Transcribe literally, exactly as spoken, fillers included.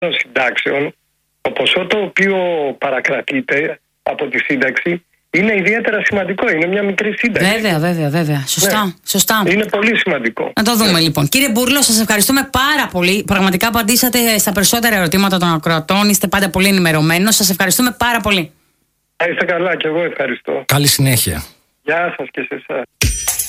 των συντάξεων, το ποσό το οποίο παρακρατείται από τη σύνταξη είναι ιδιαίτερα σημαντικό. Είναι μια μικρή σύνταξη. Βέβαια, βέβαια, βέβαια. Σωστά. Ναι. Σωστά. Είναι πολύ σημαντικό. Να το δούμε ναι. λοιπόν. Κύριε Μπούρλο, σας ευχαριστούμε πάρα πολύ. Πραγματικά απαντήσατε στα περισσότερα ερωτήματα των ακροατών. Είστε πάντα πολύ ενημερωμένος. Σας ευχαριστούμε πάρα πολύ. Να είστε καλά, και εγώ ευχαριστώ. Καλή συνέχεια. Γεια σας και σε εσάς.